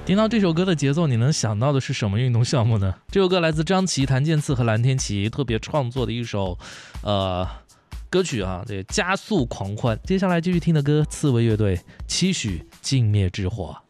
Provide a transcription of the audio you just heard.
听到这首歌的节奏，你能想到的是什么运动项目呢？这首歌来自张琪、谭健次和蓝天琪特别创作的一首，歌曲啊，这加速狂欢。接下来继续听的歌，刺猬乐队《期许镜灭之火》。